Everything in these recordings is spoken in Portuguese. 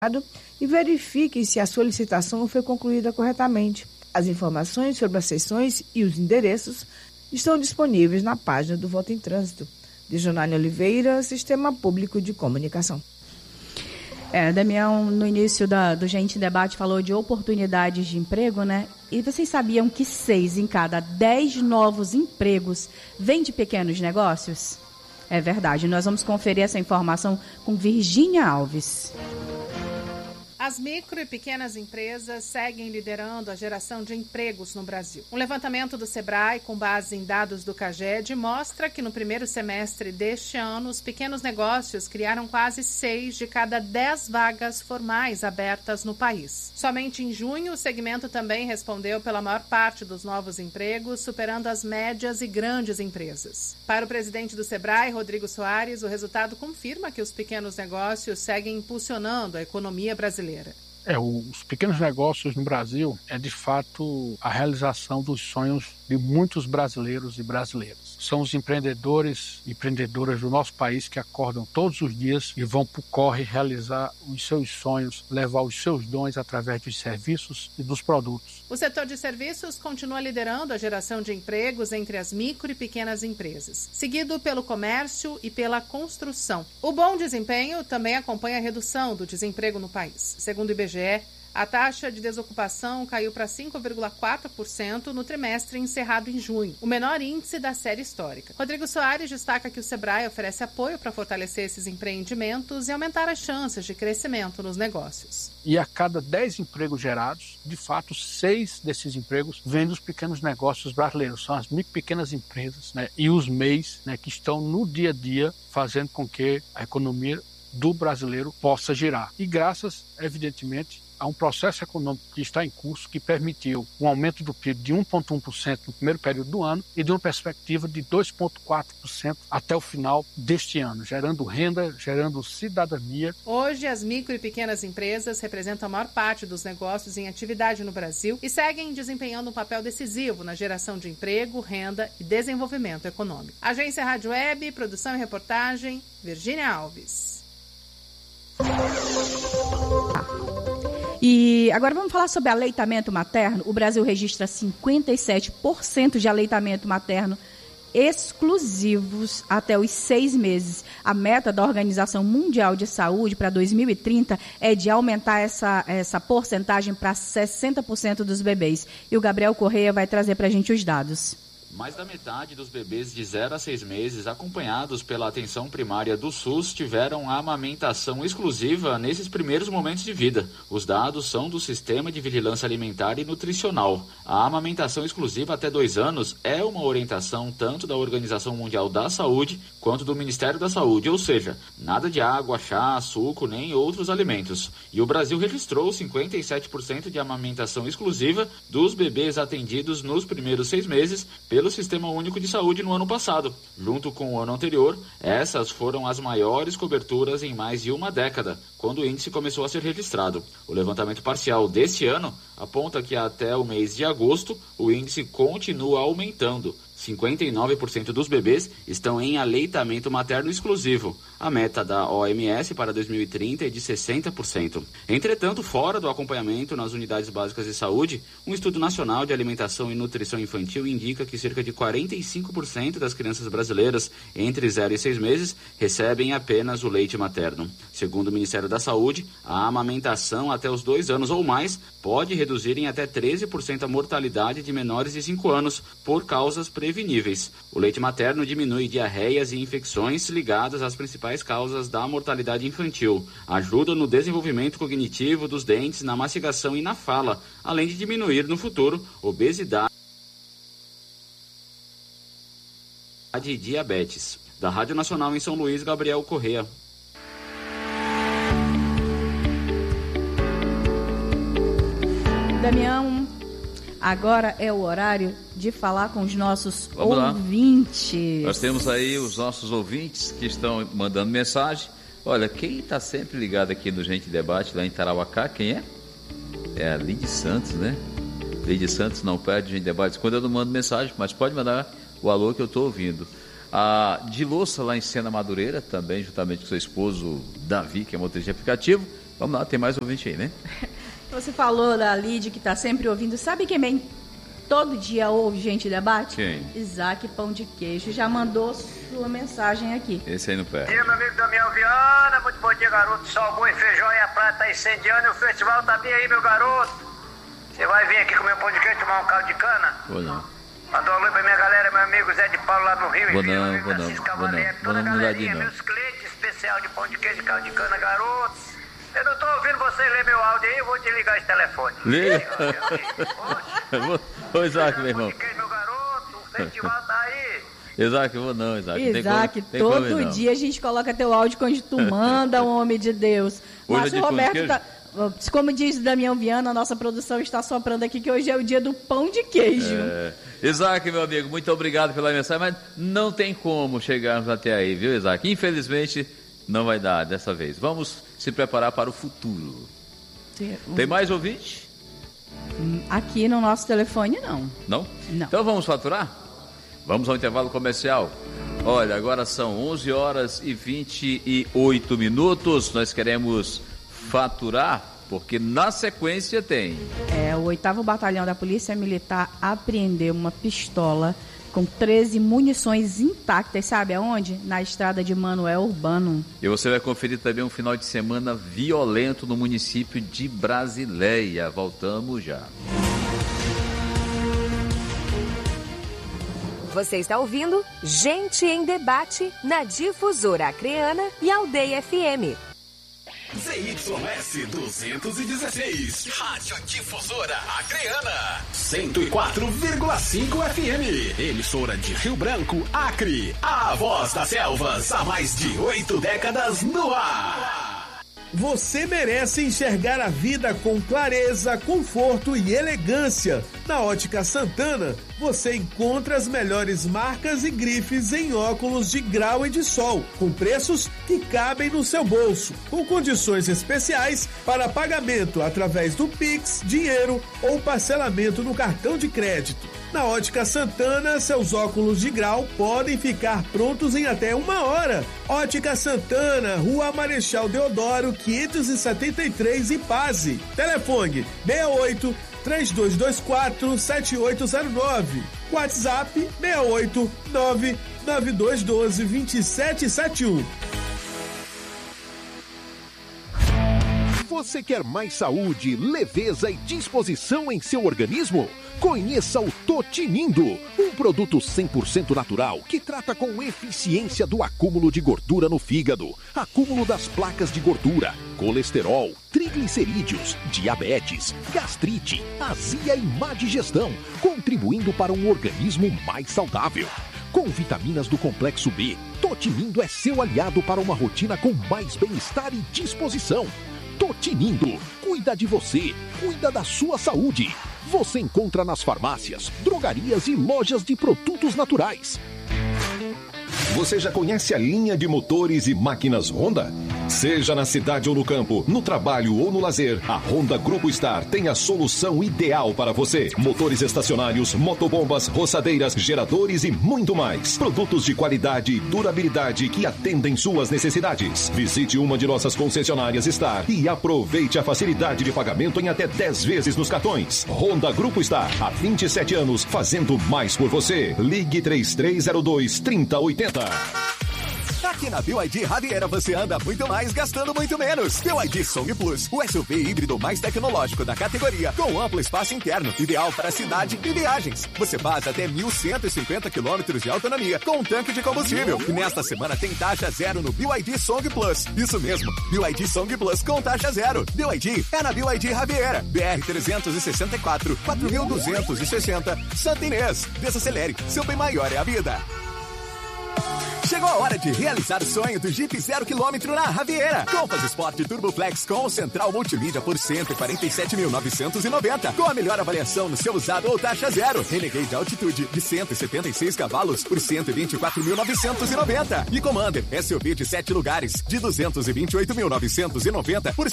e verifique se a solicitação foi concluída corretamente. As informações sobre as sessões e os endereços estão disponíveis na página do Voto em Trânsito. De Jonane Oliveira, Sistema Público de Comunicação. Damião, no início do Gente Debate, falou de oportunidades de emprego, né? E vocês sabiam que 6 em cada 10 novos empregos vêm de pequenos negócios? É verdade. Nós vamos conferir essa informação com Virgínia Alves. As micro e pequenas empresas seguem liderando a geração de empregos no Brasil. Um levantamento do Sebrae, com base em dados do CAGED, mostra que no primeiro semestre deste ano, os pequenos negócios criaram quase 6 de cada 10 vagas formais abertas no país. Somente em junho, o segmento também respondeu pela maior parte dos novos empregos, superando as médias e grandes empresas. Para o presidente do Sebrae, Rodrigo Soares, o resultado confirma que os pequenos negócios seguem impulsionando a economia brasileira. Os pequenos negócios no Brasil é de fato a realização dos sonhos de muitos brasileiros e brasileiras. São os empreendedores e empreendedoras do nosso país que acordam todos os dias e vão para o corre realizar os seus sonhos, levar os seus dons através dos serviços e dos produtos. O setor de serviços continua liderando a geração de empregos entre as micro e pequenas empresas, seguido pelo comércio e pela construção. O bom desempenho também acompanha a redução do desemprego no país. Segundo o IBGE, a taxa de desocupação caiu para 5,4% no trimestre encerrado em junho, o menor índice da série histórica. Rodrigo Soares destaca que o Sebrae oferece apoio para fortalecer esses empreendimentos e aumentar as chances de crescimento nos negócios. E a cada 10 empregos gerados, de fato, 6 desses empregos vêm dos pequenos negócios brasileiros. São as micro pequenas empresas, e os MEIs, que estão no dia a dia fazendo com que a economia do brasileiro possa girar. E graças, evidentemente, a um processo econômico que está em curso que permitiu um aumento do PIB de 1,1% no primeiro período do ano e de uma perspectiva de 2,4% até o final deste ano, gerando renda, gerando cidadania. Hoje, as micro e pequenas empresas representam a maior parte dos negócios em atividade no Brasil e seguem desempenhando um papel decisivo na geração de emprego, renda e desenvolvimento econômico. Agência Rádio Web, produção e reportagem, Virgínia Alves. E agora vamos falar sobre aleitamento materno. O Brasil registra 57% de aleitamento materno exclusivos até os 6 meses. A meta da Organização Mundial de Saúde para 2030 é de aumentar essa porcentagem para 60% dos bebês. E o Gabriel Correia vai trazer para a gente os dados. Mais da metade dos bebês de 0 a 6 meses acompanhados pela atenção primária do SUS tiveram a amamentação exclusiva nesses primeiros momentos de vida. Os dados são do Sistema de Vigilância Alimentar e Nutricional. A amamentação exclusiva até 2 anos é uma orientação tanto da Organização Mundial da Saúde quanto do Ministério da Saúde, ou seja, nada de água, chá, suco nem outros alimentos. E o Brasil registrou 57% de amamentação exclusiva dos bebês atendidos nos primeiros 6 meses pelo Sistema Único de Saúde no ano passado. Junto com o ano anterior, essas foram as maiores coberturas em mais de uma década, quando o índice começou a ser registrado. O levantamento parcial deste ano aponta que até o mês de agosto, o índice continua aumentando. 59% dos bebês estão em aleitamento materno exclusivo. A meta da OMS para 2030 é de 60%. Entretanto, fora do acompanhamento nas unidades básicas de saúde, um estudo nacional de alimentação e nutrição infantil indica que cerca de 45% das crianças brasileiras entre 0 e 6 meses recebem apenas o leite materno. Segundo o Ministério da Saúde, a amamentação até os 2 anos ou mais pode reduzir em até 13% a mortalidade de menores de 5 anos por causas preveníveis. O leite materno diminui diarreias e infecções ligadas às principais causas da mortalidade infantil. Ajuda no desenvolvimento cognitivo dos dentes, na mastigação e na fala, além de diminuir no futuro obesidade e diabetes. Da Rádio Nacional em São Luís, Gabriel Correia. Damião, agora é o horário de falar com os nossos ouvintes. Nós temos aí os nossos ouvintes que estão mandando mensagem. Olha, quem está sempre ligado aqui no Gente Debate, lá em Tarauacá, quem é? É a Lidy Santos, né? Lidy Santos não perde o Gente Debate quando eu não mando mensagem, mas pode mandar o alô que eu estou ouvindo. A de Louça, lá em Sena Madureira, também juntamente com seu esposo Davi, que é motorista de aplicativo. Vamos lá, tem mais ouvinte aí, né? Você falou da Lídia, que está sempre ouvindo. Sabe quem vem todo dia ouve Gente Debate? Quem? Isaac Pão de Queijo. Já mandou sua mensagem aqui. Esse aí no pé. Bom dia, meu amigo Damião Viana. Muito bom dia, garoto. Sol, bom e feijão e a praia tá incendiando e o festival tá bem aí, meu garoto. Você vai vir aqui comer um pão de queijo, tomar um caldo de cana? Vou não. Mandou um alô pra minha galera, meu amigo Zé de Paulo lá no Rio. Vou enfim, não, meu amigo vou não, Assis vou não. Cavaleiro, Vou toda a não mudar de galerinha, não. meus clientes especial de pão de queijo e caldo de cana, garotos. Eu não tô ouvindo você ler meu áudio aí, eu vou te ligar esse telefone. Liga. Ô, Isaac, meu irmão. Pão de queijo, meu garoto, o festival tá aí. Isaac, eu vou não, Isaac. Isaac, todo dia a gente coloca teu áudio quando tu manda, homem de Deus. Hoje Márcio Roberto tá... Como diz o Damião Viana, a nossa produção está soprando aqui que hoje é o dia do pão de queijo. Isaac, meu amigo, muito obrigado pela mensagem, mas não tem como chegarmos até aí, viu, Isaac? Infelizmente, não vai dar dessa vez. Vamos se preparar para o futuro. Tem mais ouvinte? Aqui no nosso telefone, não. Não? Não. Então vamos faturar? Vamos ao intervalo comercial. Olha, agora são 11 horas e 28 minutos. Nós queremos faturar, porque na sequência tem. O 8º Batalhão da Polícia Militar apreendeu uma pistola com 13 munições intactas, sabe aonde? Na estrada de Manoel Urbano. E você vai conferir também um final de semana violento no município de Brasileia. Voltamos já. Você está ouvindo Gente em Debate na Difusora Acreana e Aldeia FM. ZYS 216, Rádio Difusora Acreana, 104,5 FM, emissora de Rio Branco, Acre, a voz das selvas, há mais de 8 décadas no ar. Você merece enxergar a vida com clareza, conforto e elegância. Na Ótica Santana, você encontra as melhores marcas e grifes em óculos de grau e de sol, com preços que cabem no seu bolso, com condições especiais para pagamento através do Pix, dinheiro ou parcelamento no cartão de crédito. Na Ótica Santana, seus óculos de grau podem ficar prontos em até 1 hora. Ótica Santana, Rua Marechal Deodoro, 573, Ipase. Telefone 68 3224 7809. WhatsApp 68 99212 2771. Você quer mais saúde, leveza e disposição em seu organismo? Conheça o Totinindo, um produto 100% natural que trata com eficiência do acúmulo de gordura no fígado, acúmulo das placas de gordura, colesterol, triglicerídeos, diabetes, gastrite, azia e má digestão, contribuindo para um organismo mais saudável. Com vitaminas do complexo B, Totinindo é seu aliado para uma rotina com mais bem-estar e disposição. Totinindo, cuida de você, cuida da sua saúde. Você encontra nas farmácias, drogarias e lojas de produtos naturais. Você já conhece a linha de motores e máquinas Honda? Seja na cidade ou no campo, no trabalho ou no lazer, a Honda Grupo Star tem a solução ideal para você. Motores estacionários, motobombas, roçadeiras, geradores e muito mais. Produtos de qualidade e durabilidade que atendem suas necessidades. Visite uma de nossas concessionárias Star e aproveite a facilidade de pagamento em até 10 vezes nos cartões. Honda Grupo Star, há 27 anos, fazendo mais por você. Ligue 3302-3080. Aqui na BYD Javiera você anda muito mais gastando muito menos. BYD Song Plus, o SUV híbrido mais tecnológico da categoria, com amplo espaço interno, ideal para cidade e viagens. Você faz até 1.150 km de autonomia com um tanque de combustível. E nesta semana tem taxa zero no BYD Song Plus. Isso mesmo, BYD Song Plus com taxa zero. BYD é na BYD Javiera, BR 364, 4260, Santa Inês. Desacelere, seu bem maior é a vida. Chegou a hora de realizar o sonho do Jeep 0 km na Javiera. Compass Sport Turbo Flex com central multimídia por 147.990. Com a melhor avaliação no seu usado ou taxa zero. Renegade Altitude de 176 cavalos por 124.990. E Commander SUV de 7 lugares de 228.990 por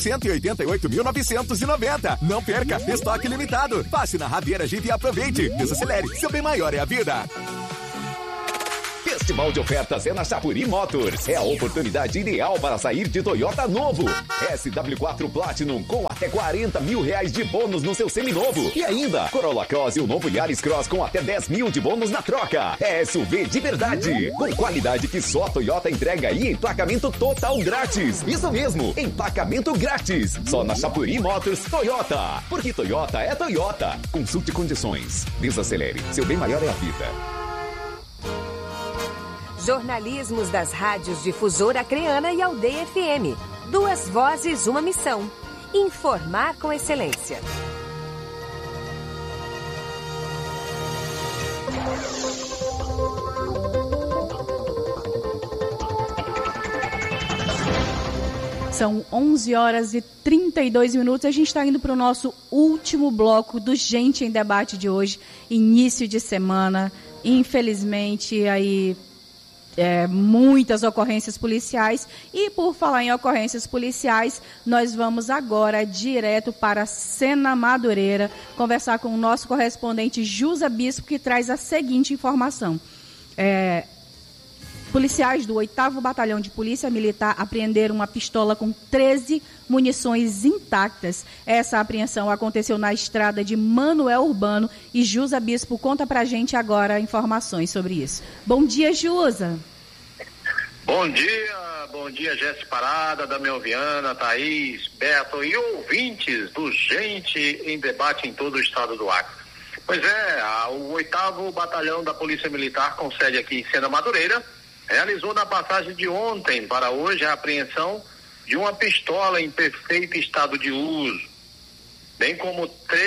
188.990. Não perca, estoque limitado. Passe na Javiera Jeep e aproveite. Desacelere, seu bem maior é a vida. festival de ofertas é na Chapuri Motors. É a oportunidade ideal para sair de Toyota novo. SW4 Platinum com até R$40 mil de bônus no seu seminovo. E ainda, Corolla Cross e o novo Yaris Cross com até 10 mil de bônus na troca. É SUV de verdade, com qualidade que só a Toyota entrega e emplacamento total grátis. Isso mesmo, emplacamento grátis. Só na Chapuri Motors Toyota. Porque Toyota é Toyota. Consulte condições. Desacelere. Seu bem maior é a vida. Jornalismos das rádios Difusora Acreana e Aldeia FM. 2 vozes, uma missão. Informar com excelência. São 11h32. A gente está indo para o nosso último bloco do Gente em Debate de hoje, início de semana. Infelizmente, aí muitas ocorrências policiais. E por falar em ocorrências policiais, nós vamos agora direto para Sena Madureira conversar com o nosso correspondente Jusa Bispo, que traz a seguinte informação. Policiais do 8º Batalhão de Polícia Militar apreenderam uma pistola com 13 munições intactas. Essa apreensão aconteceu na estrada de Manuel Urbano e Jusa Bispo conta pra gente agora informações sobre isso. Bom dia, Jusa. Bom dia, Jéssica Parada, Damião Viana, Thaís, Beto e ouvintes do Gente em Debate em todo o estado do Acre. Pois é, o 8º Batalhão da Polícia Militar, com sede aqui em Sena Madureira, realizou na passagem de ontem para hoje a apreensão de uma pistola em perfeito estado de uso, bem como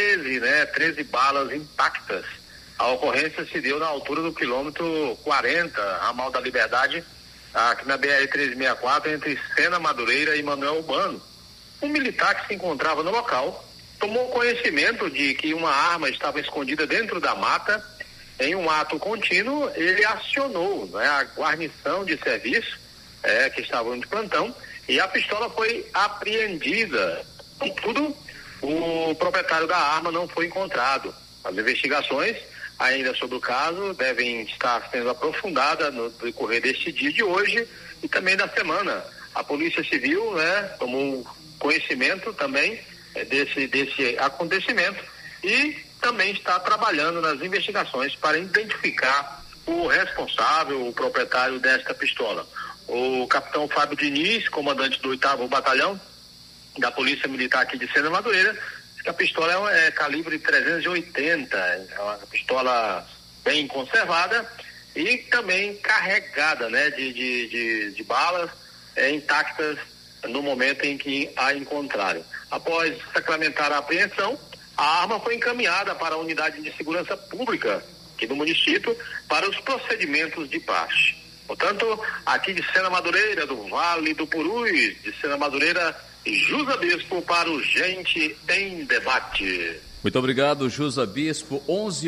13 balas intactas. A ocorrência se deu na altura do quilômetro 40, ramal da Liberdade, aqui na BR-364, entre Sena Madureira e Manuel Urbano. Um militar que se encontrava no local tomou conhecimento de que uma arma estava escondida dentro da mata. Em um ato contínuo, ele acionou a guarnição de serviço que estavam de plantão e a pistola foi apreendida. Contudo, o proprietário da arma não foi encontrado. As investigações ainda sobre o caso devem estar sendo aprofundadas no decorrer deste dia de hoje e também da semana. A Polícia Civil tomou conhecimento também desse acontecimento e também está trabalhando nas investigações para identificar o responsável, o proprietário desta pistola. O capitão Fábio Diniz, comandante do 8º Batalhão da Polícia Militar aqui de Sena Madureira, diz que a pistola é calibre 380, é uma pistola bem conservada e também carregada de balas intactas no momento em que a encontraram. Após sacramentar a apreensão, a arma foi encaminhada para a Unidade de Segurança Pública aqui do município para os procedimentos de praxe. Portanto, aqui de Sena Madureira, do Vale do Purus, de Sena Madureira, Jusa Bispo para o Gente em Debate. Muito obrigado, Jusa Bispo.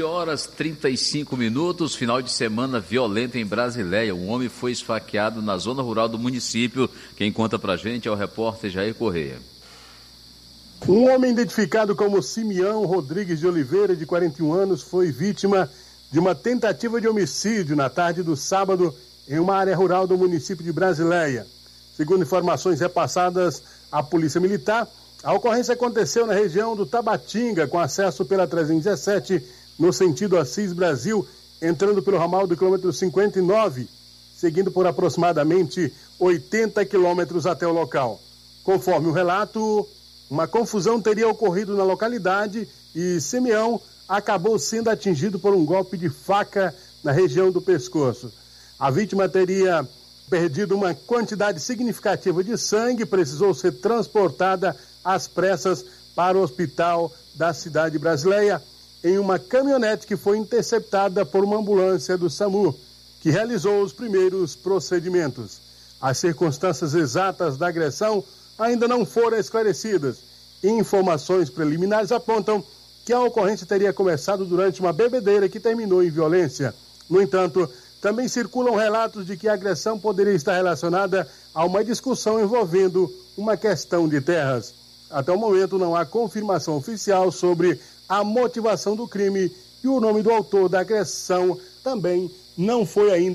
11h35, final de semana violento em Brasileia. Um homem foi esfaqueado na zona rural do município. Quem conta pra gente é o repórter Jair Correia. Um homem identificado como Simeão Rodrigues de Oliveira, de 41 anos, foi vítima de uma tentativa de homicídio na tarde do sábado em uma área rural do município de Brasileia. Segundo informações repassadas à Polícia Militar, a ocorrência aconteceu na região do Tabatinga, com acesso pela 317, no sentido Assis Brasil, entrando pelo ramal do quilômetro 59, seguindo por aproximadamente 80 quilômetros até o local. Conforme o relato, uma confusão teria ocorrido na localidade e Simeão acabou sendo atingido por um golpe de faca na região do pescoço. A vítima teria perdido uma quantidade significativa de sangue e precisou ser transportada às pressas para o hospital da cidade de Brasileia em uma caminhonete que foi interceptada por uma ambulância do SAMU, que realizou os primeiros procedimentos. As circunstâncias exatas da agressão ainda não foram esclarecidas. Informações preliminares apontam que a ocorrência teria começado durante uma bebedeira que terminou em violência. No entanto, também circulam relatos de que a agressão poderia estar relacionada a uma discussão envolvendo uma questão de terras. Até o momento não há confirmação oficial sobre a motivação do crime e o nome do autor da agressão também não foi ainda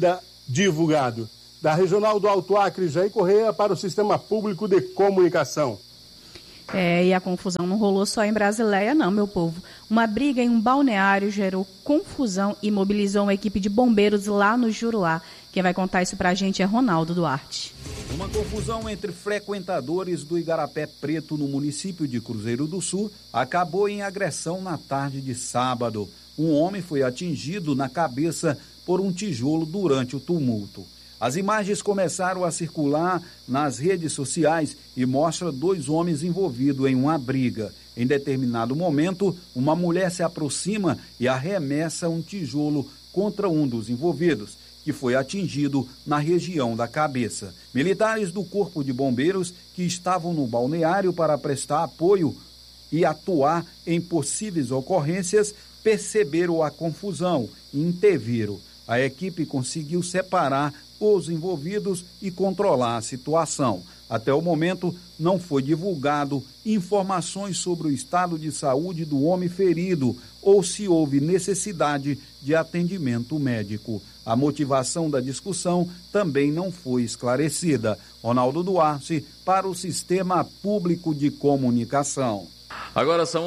divulgado. Da Regional do Alto Acre, Jair Correia, para o Sistema Público de Comunicação. E a confusão não rolou só em Brasileia, não, meu povo. Uma briga em um balneário gerou confusão e mobilizou uma equipe de bombeiros lá no Juruá. Quem vai contar isso pra gente é Ronaldo Duarte. Uma confusão entre frequentadores do Igarapé Preto, no município de Cruzeiro do Sul, acabou em agressão na tarde de sábado. Um homem foi atingido na cabeça por um tijolo durante o tumulto. As imagens começaram a circular nas redes sociais e mostram 2 homens envolvidos em uma briga. Em determinado momento, uma mulher se aproxima e arremessa um tijolo contra um dos envolvidos, que foi atingido na região da cabeça. Militares do Corpo de Bombeiros, que estavam no balneário para prestar apoio e atuar em possíveis ocorrências, perceberam a confusão e interviram. A equipe conseguiu separar os envolvidos e controlar a situação. Até o momento, não foi divulgado informações sobre o estado de saúde do homem ferido ou se houve necessidade de atendimento médico. A motivação da discussão também não foi esclarecida. Ronaldo Duarte, para o Sistema Público de Comunicação. Agora são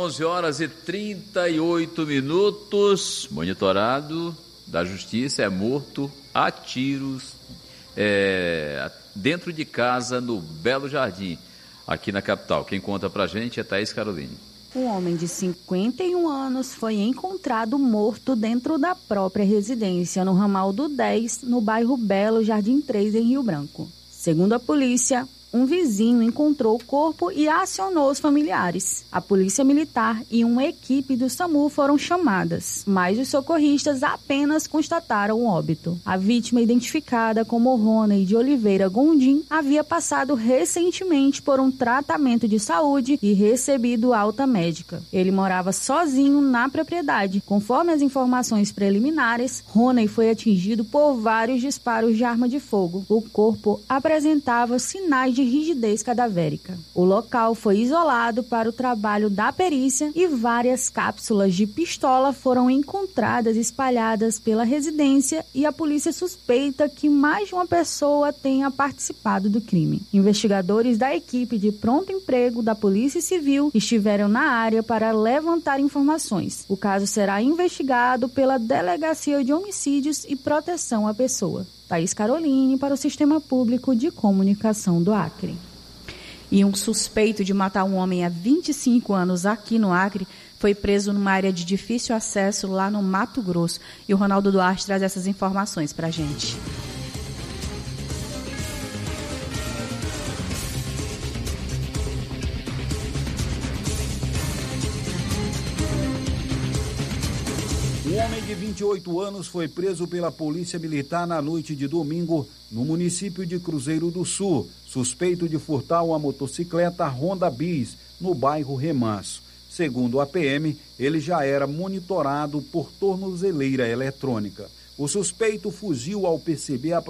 11h38. Monitorado da Justiça é morto a tiros dentro de casa no Belo Jardim, aqui na capital. Quem conta pra gente é Thaís Caroline. Um homem de 51 anos foi encontrado morto dentro da própria residência, no ramal do 10, no bairro Belo Jardim 3, em Rio Branco. Segundo a polícia, um vizinho encontrou o corpo e acionou os familiares. A polícia militar e uma equipe do SAMU foram chamadas, mas os socorristas apenas constataram o óbito. A vítima, identificada como Rony de Oliveira Gondim, havia passado recentemente por um tratamento de saúde e recebido alta médica. Ele morava sozinho na propriedade. Conforme as informações preliminares, Rony foi atingido por vários disparos de arma de fogo. O corpo apresentava sinais de rigidez cadavérica. O local foi isolado para o trabalho da perícia e várias cápsulas de pistola foram encontradas espalhadas pela residência e a polícia suspeita que mais de uma pessoa tenha participado do crime. Investigadores da equipe de pronto emprego da Polícia Civil estiveram na área para levantar informações. O caso será investigado pela Delegacia de Homicídios e Proteção à Pessoa. Thaís Caroline, para o Sistema Público de Comunicação do Acre. E um suspeito de matar um homem há 25 anos aqui no Acre foi preso numa área de difícil acesso lá no Mato Grosso. E o Ronaldo Duarte traz essas informações para a gente. Um homem de 28 anos foi preso pela Polícia Militar na noite de domingo no município de Cruzeiro do Sul, suspeito de furtar uma motocicleta Honda Bis no bairro Remanso. Segundo a PM, ele já era monitorado por tornozeleira eletrônica. O suspeito fugiu ao perceber a